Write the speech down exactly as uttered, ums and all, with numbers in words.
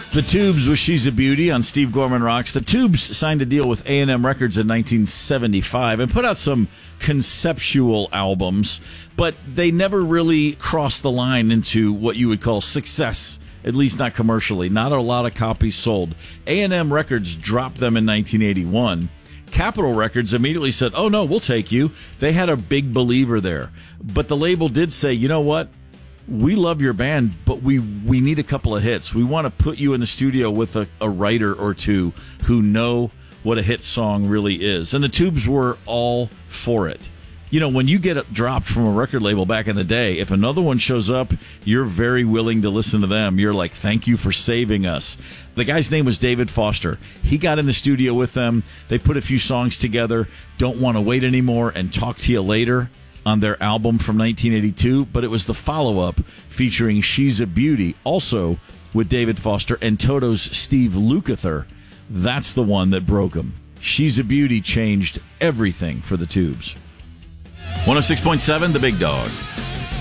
The Tubes with She's a Beauty on Steve Gorman Rocks. The Tubes signed a deal with A and M Records in nineteen seventy-five and put out some conceptual albums, but they never really crossed the line into what you would call success, at least not commercially. Not a lot of copies sold. A and M Records dropped them in nineteen eighty-one. Capitol Records immediately said, oh, no, we'll take you. They had a big believer there. But the label did say, you know what? We love your band, but we, we need a couple of hits. We want to put you in the studio with a, a writer or two who know what a hit song really is. And the Tubes were all for it. You know, when you get dropped from a record label back in the day, if another one shows up, you're very willing to listen to them. You're like, thank you for saving us. The guy's name was David Foster. He got in the studio with them. They put a few songs together, Don't Want to Wait Anymore and Talk to You Later, on their album from nineteen eighty-two, but it was the follow-up featuring She's a Beauty, also with David Foster and Toto's Steve Lukather. That's the one that broke them. She's a Beauty changed everything for the Tubes. one oh six point seven, The Big Dog.